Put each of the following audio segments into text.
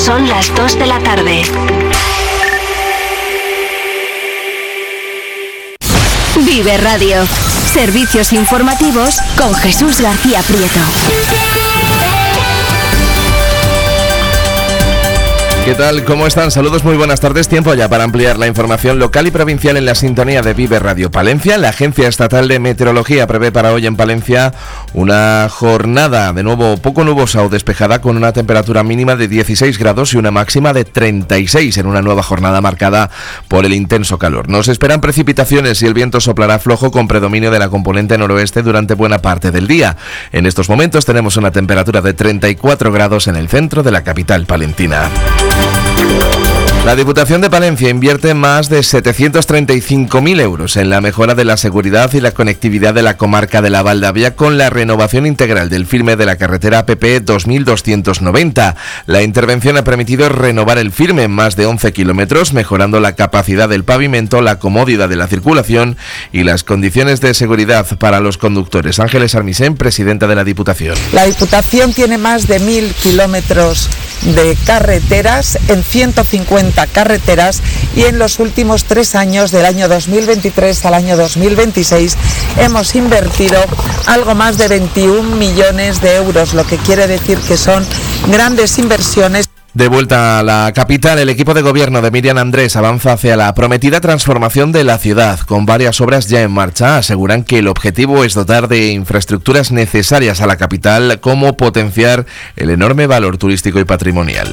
Son las 2 de la tarde. Vive Radio. Servicios informativos con Jesús García Prieto. ¿Qué tal? ¿Cómo están? Saludos, muy buenas tardes. Tiempo ya para ampliar la información local y provincial en la sintonía de Vive Radio Palencia. La Agencia Estatal de Meteorología prevé para hoy en Palencia una jornada de nuevo poco nubosa o despejada, con una temperatura mínima de 16 grados y una máxima de 36 en una nueva jornada marcada por el intenso calor. Nos esperan precipitaciones y el viento soplará flojo con predominio de la componente noroeste durante buena parte del día. En estos momentos tenemos una temperatura de 34 grados en el centro de la capital palentina. La Diputación de Palencia invierte más de 735.000 euros en la mejora de la seguridad y la conectividad de la comarca de la Valdavia con la renovación integral del firme de la carretera PP 2290. La intervención ha permitido renovar el firme en más de 11 kilómetros, mejorando la capacidad del pavimento, la comodidad de la circulación y las condiciones de seguridad para los conductores. Ángeles Armisen, presidenta de la Diputación. La Diputación tiene más de 1.000 kilómetros de carreteras en 150 carreteras, y en los últimos 3 años, del año 2023 al año 2026, hemos invertido algo más de 21 millones de euros, lo que quiere decir que son grandes inversiones. De vuelta a la capital, el equipo de gobierno de Miriam Andrés avanza hacia la prometida transformación de la ciudad, con varias obras ya en marcha. Aseguran que el objetivo es dotar de infraestructuras necesarias a la capital, como potenciar el enorme valor turístico y patrimonial.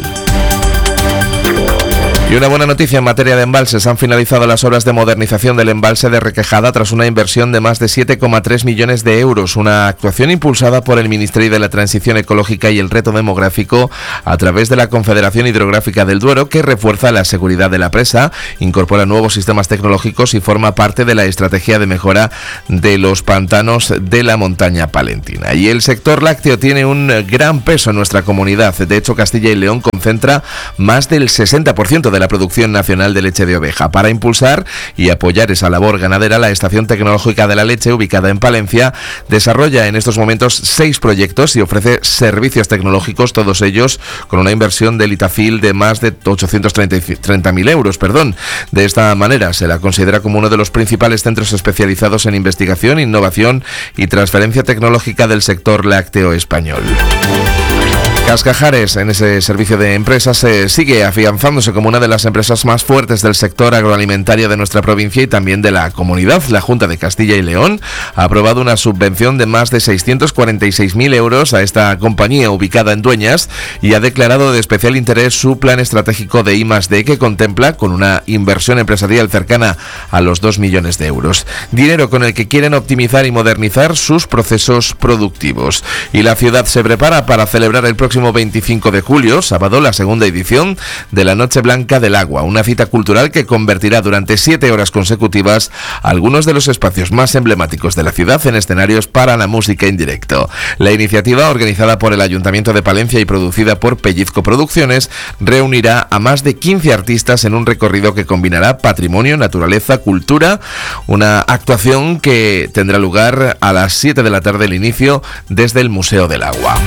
Y una buena noticia en materia de embalses. Han finalizado las obras de modernización del embalse de Requejada tras una inversión de más de 7,3 millones de euros. Una actuación impulsada por el Ministerio de la Transición Ecológica y el Reto Demográfico a través de la Confederación Hidrográfica del Duero, que refuerza la seguridad de la presa, incorpora nuevos sistemas tecnológicos y forma parte de la estrategia de mejora de los pantanos de la montaña palentina. Y el sector lácteo tiene un gran peso en nuestra comunidad. De hecho, Castilla y León concentra más del 60% de la producción nacional de leche de oveja. Para impulsar y apoyar esa labor ganadera, la Estación Tecnológica de la Leche, ubicada en Palencia, desarrolla en estos momentos 6 proyectos y ofrece servicios tecnológicos, todos ellos con una inversión del Itafil de más de 830.000 euros. De esta manera se la considera como uno de los principales centros especializados en investigación, innovación y transferencia tecnológica del sector lácteo español. Cascajares, en ese servicio de empresas, sigue afianzándose como una de las empresas más fuertes del sector agroalimentario de nuestra provincia y también de la comunidad. La Junta de Castilla y León ha aprobado una subvención de más de 646.000 euros a esta compañía ubicada en Dueñas y ha declarado de especial interés su plan estratégico de I+D, que contempla con una inversión empresarial cercana a los 2 millones de euros. Dinero con el que quieren optimizar y modernizar sus procesos productivos. Y la ciudad se prepara para celebrar el próximo 25 de julio, sábado, la segunda edición de la Noche Blanca del Agua, una cita cultural que convertirá durante 7 horas consecutivas algunos de los espacios más emblemáticos de la ciudad en escenarios para la música en directo. La iniciativa, organizada por el Ayuntamiento de Palencia y producida por Pellizco Producciones, reunirá a más de 15 artistas en un recorrido que combinará patrimonio, naturaleza, cultura, una actuación que tendrá lugar a las 7 de la tarde, el inicio desde el Museo del Agua.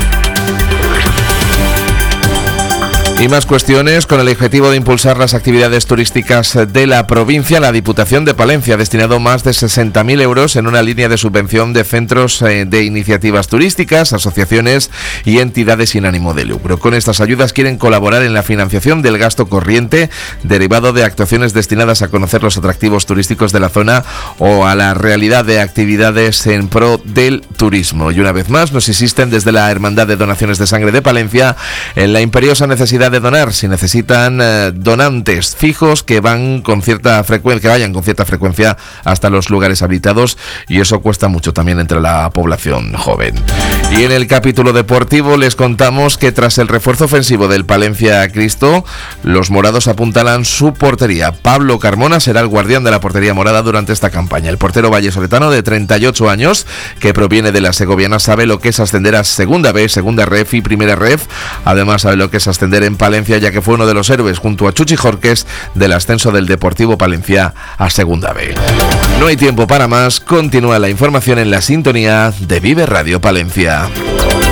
Y más cuestiones. Con el objetivo de impulsar las actividades turísticas de la provincia, la Diputación de Palencia ha destinado más de 60.000 euros en una línea de subvención de centros de iniciativas turísticas, asociaciones y entidades sin ánimo de lucro. Con estas ayudas quieren colaborar en la financiación del gasto corriente derivado de actuaciones destinadas a conocer los atractivos turísticos de la zona o a la realidad de actividades en pro del turismo. Y una vez más nos insisten desde la Hermandad de Donaciones de Sangre de Palencia en la imperiosa necesidad de donar. Si necesitan donantes fijos que vayan con cierta frecuencia hasta los lugares habitados, y eso cuesta mucho también entre la población joven. Y en el capítulo deportivo les contamos que tras el refuerzo ofensivo del Palencia Cristo, los morados apuntalan su portería. Pablo Carmona será el guardián de la portería morada durante esta campaña. El portero vallesoletano de 38 años, que proviene de la segoviana, sabe lo que es ascender a Segunda B, Segunda Ref y Primera Ref. Además sabe lo que es ascender en Palencia, ya que fue uno de los héroes junto a Chuchi Jorques del ascenso del Deportivo Palencia a Segunda B. No hay tiempo para más. Continúa la información en la sintonía de Vive Radio Palencia.